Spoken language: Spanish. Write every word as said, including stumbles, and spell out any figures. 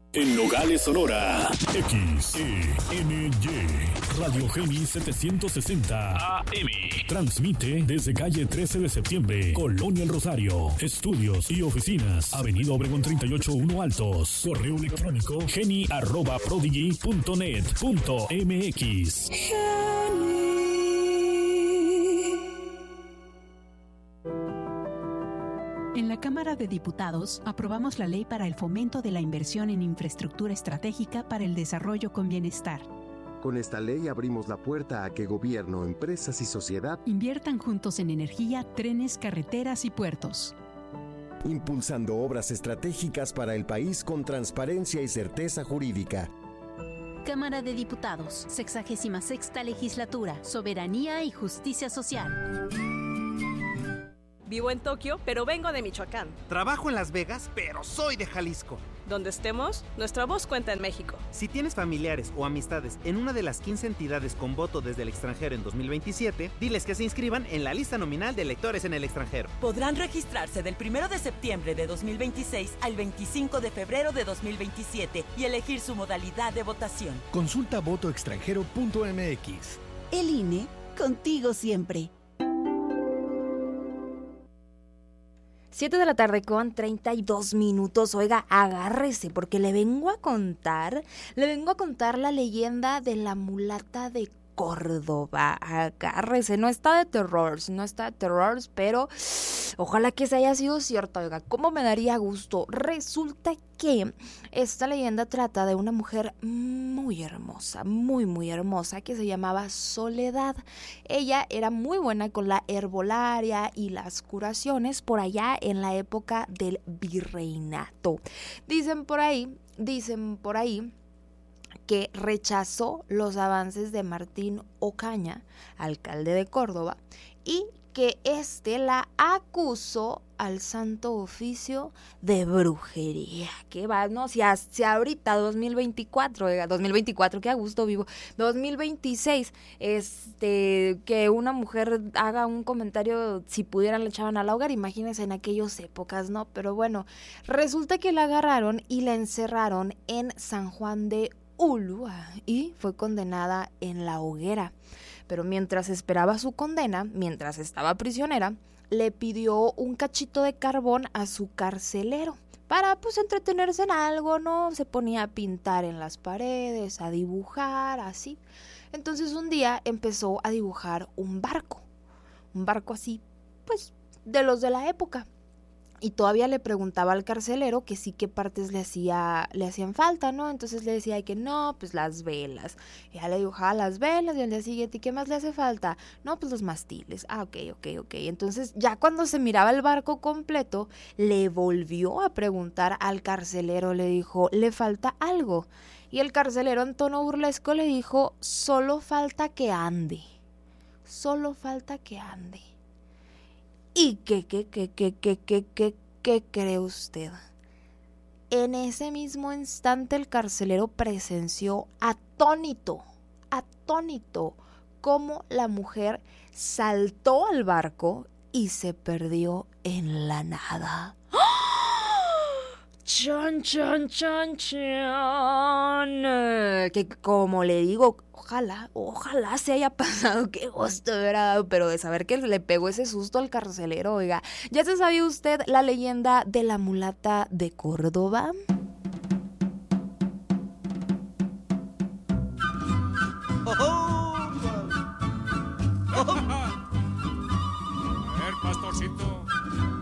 En Nogales, Sonora, X E N Y, Radio Geni setecientos sesenta A M. Transmite desde calle trece de septiembre, Colonia El Rosario. Estudios y oficinas, Avenida Obregón treinta y ocho uno Altos. Correo electrónico geni arroba prodigy punto net punto m x. En la Cámara de Diputados aprobamos la ley para el fomento de la inversión en infraestructura estratégica para el desarrollo con bienestar. Con esta ley abrimos la puerta a que gobierno, empresas y sociedad inviertan juntos en energía, trenes, carreteras y puertos. Impulsando obras estratégicas para el país con transparencia y certeza jurídica. Cámara de Diputados, sexagésima sexta legislatura, soberanía y justicia social. Vivo en Tokio, pero vengo de Michoacán. Trabajo en Las Vegas, pero soy de Jalisco. Donde estemos, nuestra voz cuenta en México. Si tienes familiares o amistades en una de las quince entidades con voto desde el extranjero en dos mil veintisiete, diles que se inscriban en la lista nominal de electores en el extranjero. Podrán registrarse del primero de septiembre de dos mil veintiséis al veinticinco de febrero de dos mil veintisiete y elegir su modalidad de votación. Consulta voto extranjero punto m x. El I N E, contigo siempre. siete de la tarde con treinta y dos minutos. Oiga, agárrese porque le vengo a contar, le vengo a contar la leyenda de la mulata de Córdoba. Agárrese, no está de terror, no está de terror, pero ojalá que se haya sido cierto. Oiga, cómo me daría gusto. Resulta que esta leyenda trata de una mujer muy hermosa, muy muy hermosa, que se llamaba Soledad. Ella era muy buena con la herbolaria y las curaciones por allá en la época del virreinato. Dicen por ahí, dicen por ahí que rechazó los avances de Martín Ocaña, alcalde de Córdoba, y que éste la acusó al Santo Oficio de brujería. ¿Qué va? No, si, a, si ahorita dos mil veinticuatro, dos mil veinticuatro, qué a gusto vivo, dos mil veintiséis, este, que una mujer haga un comentario, si pudieran la echaban al hogar, imagínense en aquellas épocas, ¿no? Pero bueno, resulta que la agarraron y la encerraron en San Juan de Ulúa y fue condenada en la hoguera. Pero mientras esperaba su condena, mientras estaba prisionera, le pidió un cachito de carbón a su carcelero para pues entretenerse en algo, ¿no? Se ponía a pintar en las paredes, a dibujar, así. Entonces un día empezó a dibujar un barco, un barco así, pues de los de la época. Y todavía le preguntaba al carcelero que sí qué partes le hacía, le hacían falta, ¿no? Entonces le decía que no, pues las velas. Y ya le dibujaba las velas y al día siguiente, ¿y qué más le hace falta? No, pues los mastiles. Ah, ok, ok, ok. Entonces ya cuando se miraba el barco completo, le volvió a preguntar al carcelero, le dijo, ¿le falta algo? Y el carcelero en tono burlesco le dijo, solo falta que ande. Solo falta que ande. ¿Y qué, qué, qué, qué, qué, qué, qué, qué cree usted? En ese mismo instante el carcelero presenció atónito, atónito, cómo la mujer saltó al barco y se perdió en la nada. Chan, chan, chan, chan. Que como le digo, ojalá, ojalá se haya pasado, qué gusto, ¿verdad? Pero de saber que le pegó ese susto al carcelero, oiga. ¿Ya se sabía usted la leyenda de la mulata de Córdoba? Oh, oh. Oh. A ver, pastorcito.